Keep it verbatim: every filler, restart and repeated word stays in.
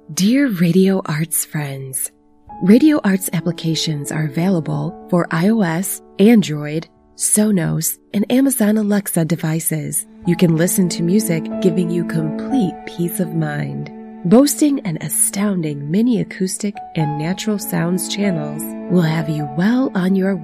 Dear Radio Arts friends, Radio Arts applications are available for iOS, Android, Sonos, and Amazon Alexa devices. You can listen to music, giving you complete peace of mind. Boasting an astounding mini acoustic and natural sounds channels will have you well on your way